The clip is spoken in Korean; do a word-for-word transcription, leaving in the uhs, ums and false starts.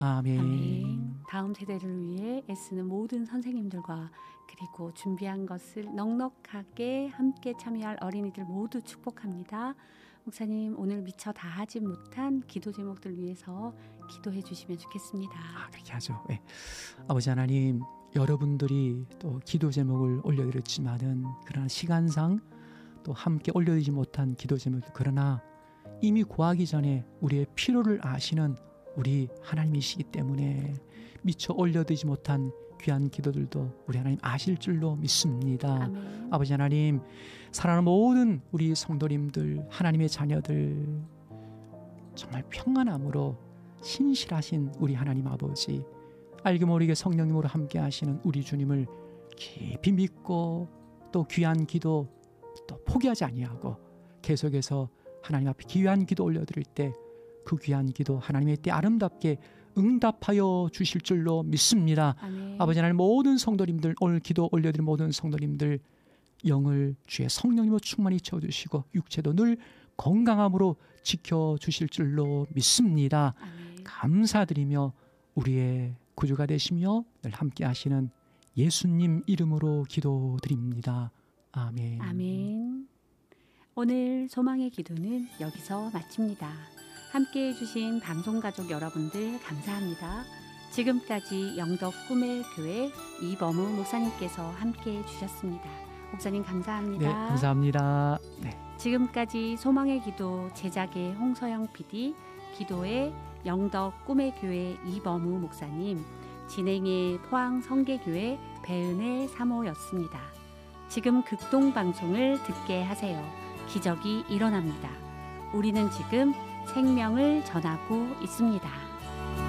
아멘. 아멘. 다음 세대를 위해 애쓰는 모든 선생님들과 그리고 준비한 것을 넉넉하게 함께 참여할 어린이들 모두 축복합니다. 목사님, 오늘 미처 다 하지 못한 기도 제목들 위해서 기도해 주시면 좋겠습니다. 아, 그렇게 하죠. 네. 아버지 하나님, 여러분들이 또 기도 제목을 올려드렸지만은 그러나 시간상 또 함께 올려드리지 못한 기도 제목, 그러나 이미 구하기 전에 우리의 필요를 아시는 우리 하나님이시기 때문에 미처 올려드리지 못한 귀한 기도들도 우리 하나님 아실 줄로 믿습니다. 아멘. 아버지 하나님, 사랑하는 모든 우리 성도님들, 하나님의 자녀들 정말 평안함으로 신실하신 우리 하나님 아버지, 알게 모르게 성령님으로 함께 하시는 우리 주님을 깊이 믿고 또 귀한 기도 또 포기하지 아니하고 계속해서 하나님 앞에 귀한 기도 올려드릴 때 그 귀한 기도 하나님의 때 아름답게 응답하여 주실 줄로 믿습니다. 아멘. 아버지 하나님, 모든 성도님들, 오늘 기도 올려드린 모든 성도님들 영을 주의 성령님으로 충만히 채워주시고 육체도 늘 건강함으로 지켜주실 줄로 믿습니다. 아멘. 감사드리며 우리의 구주가 되시며 늘 함께 하시는 예수님 이름으로 기도드립니다. 아멘. 아멘. 오늘 소망의 기도는 여기서 마칩니다. 함께 해주신 방송가족 여러분들 감사합니다. 지금까지 영덕 꿈의 교회 이범우 목사님께서 함께 해주셨습니다. 목사님 감사합니다. 네, 감사합니다. 네. 지금까지 소망의 기도 제작의 홍서영 피디, 기도의 영덕 꿈의 교회 이범우 목사님, 진행의 포항 성계교회 배은혜 사모였습니다. 지금 극동방송을 듣게 하세요. 기적이 일어납니다. 우리는 지금 생명을 전하고 있습니다.